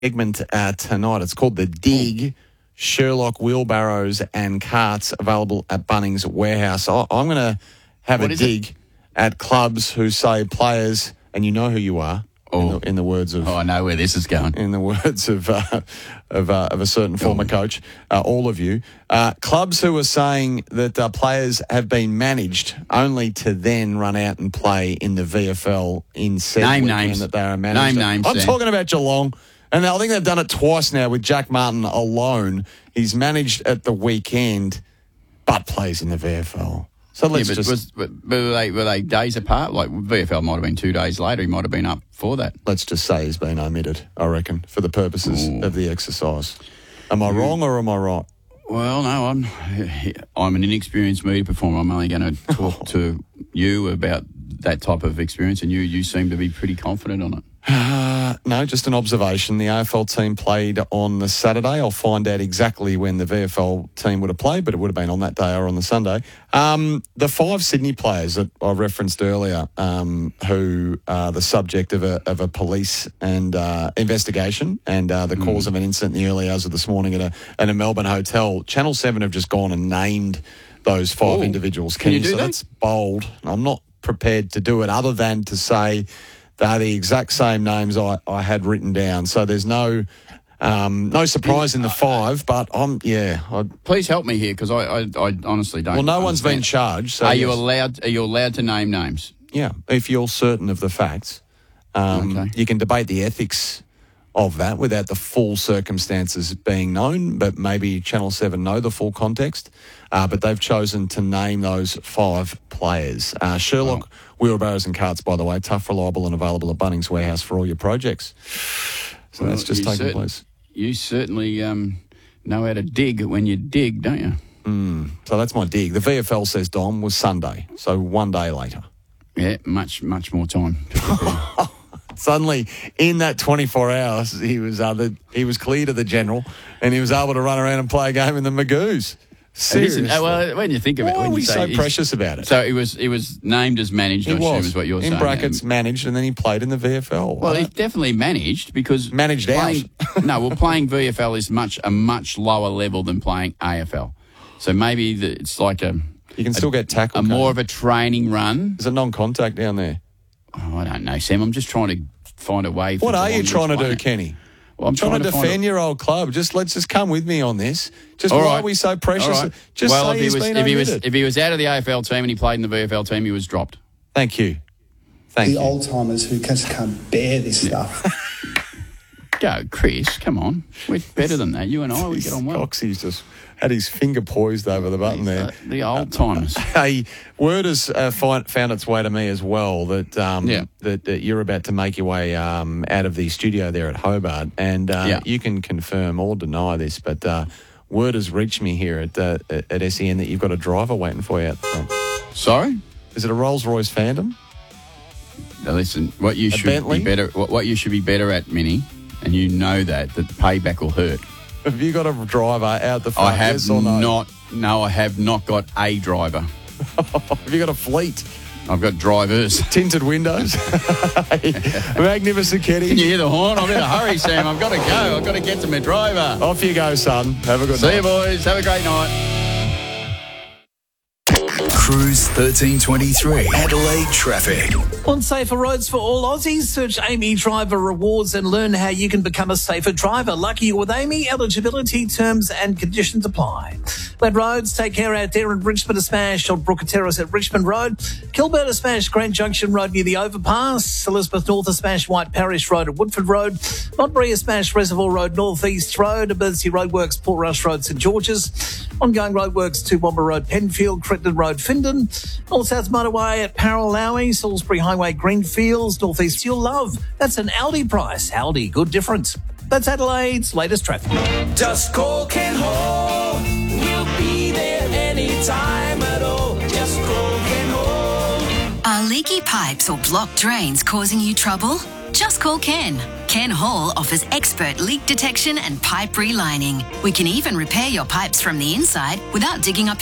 segment tonight. It's called The Dig. Sherlock wheelbarrows and carts available at Bunnings Warehouse. I'm going to have a dig at clubs who say players, and you know who you are. In the words of... I know where this is going. In the words of a certain former coach, all of you. Clubs who are saying that players have been managed only to then run out and play in the VFL in said weekend that they are managed. Name names. I'm talking about Geelong. And I think they've done it twice now with Jack Martin alone. He's managed at the weekend, but plays in the VFL. So let's were they days apart? Like VFL might have been 2 days later. He might have been up for that. Let's just say he's been omitted, I reckon, for the purposes of the exercise. Am I wrong or am I right? Well, no, I'm an inexperienced media performer. I'm only going to talk to you about that type of experience, and you seem to be pretty confident on it. No, just an observation. The AFL team played on the Saturday. I'll find out exactly when the VFL team would have played, but it would have been on that day or on the Sunday. The 5 Sydney players that I referenced earlier, who are the subject of a police and investigation and the cause of an incident in the early hours of this morning at a Melbourne hotel. Channel 7 have just gone and named those 5 individuals. Can you do that? That's bold. I'm not prepared to do it other than to say they're the exact same names I had written down. So there's no surprise in the 5, but Please help me here because I honestly don't. Well, no one's been charged. So Are you allowed to name names? Yeah, if you're certain of the facts. You can debate the ethics of that without the full circumstances being known, but maybe Channel 7 know the full context. But they've chosen to name those 5 players. Sherlock wheelbarrows and carts, by the way, tough, reliable and available at Bunnings Warehouse for all your projects. So that's just taking place. You certainly know how to dig when you dig, don't you? So that's my dig. The VFL, says Dom, was Sunday, so 1 day later. Yeah, much more time to prepare. Suddenly, in that 24 hours, he was cleared of the general and he was able to run around and play a game in the Magoos. Seriously. Well, when you think of it, why are we so precious about it? So it was named as managed. I assume is what you're saying. In brackets, managed, and then he played in the VFL. Well, he's definitely managed because managed playing VFL is a much lower level than playing AFL. So maybe it's like you can still get tackled. More of a training run. Is it non-contact down there? Oh, I don't know, Sam. I'm just trying to find a way. What are you trying to do, Kenny? Well, I'm trying to defend your old club. Let's come with me on this. Why are we so precious? Right. Just say if he was out of the AFL team and he played in the VFL team, he was dropped. Thank you. The old timers who just can't bear this stuff. Go, Chris. Come on, we're better than that. You and I, we get on well. Coxie's just had his finger poised over the button there. The old timers. Hey, word has found its way to me as well that you're about to make your way out of the studio there at Hobart, and you can confirm or deny this, but word has reached me here at SEN that you've got a driver waiting for you out the front. Sorry? Is it a Rolls-Royce Phantom? Now listen, what you should be better at, Minnie, and you know that payback will hurt. Have you got a driver out the front? I have yes or no? not. No, I have not got a driver. Have you got a fleet? I've got drivers. Tinted windows. Magnificent, Kenny. Can you hear the horn? I'm in a hurry, Sam. I've got to go. I've got to get to my driver. Off you go, son. Have a good night. See you, boys. Have a great night. Cruise 1323 Adelaide traffic. On safer roads for all Aussies, search Amy Driver Rewards and learn how you can become a safer driver. Lucky with Amy, eligibility, terms and conditions apply. Wet roads, take care out there in Richmond, a smash on Brooker Terrace at Richmond Road. Kilburn, a smash Grand Junction Road near the overpass. Elizabeth North, a smash White Parish Road at Woodford Road. Montbury, a smash Reservoir Road North East Road. Emergency Roadworks, Port Rush Road, St George's. Ongoing roadworks to Womber Road, Penfield, Crittenden Road, Findon. North-South Motorway at Paralowie, Salisbury Highway, Greenfields, North East You'll Love. That's an Aldi price. Aldi, good difference. That's Adelaide's latest traffic. Just call Ken Hall. We'll be there anytime at all. Just call Ken Hall. Are leaky pipes or blocked drains causing you trouble? Just call Ken. Ken Hall offers expert leak detection and pipe relining. We can even repair your pipes from the inside without digging up